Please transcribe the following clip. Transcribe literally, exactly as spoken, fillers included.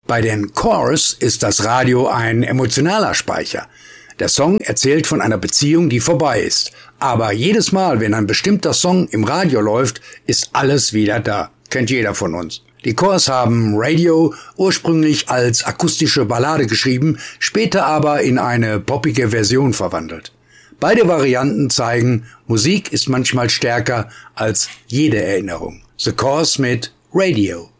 Bei den Corrs ist das Radio ein emotionaler Speicher. Der Song erzählt von einer Beziehung, die vorbei ist. Aber jedes Mal, wenn ein bestimmter Song im Radio läuft, ist alles wieder da. Kennt jeder von uns. Die Corrs haben Radio ursprünglich als akustische Ballade geschrieben, später aber in eine poppige Version verwandelt. Beide Varianten zeigen, Musik ist manchmal stärker als jede Erinnerung. The Corrs mit Radio.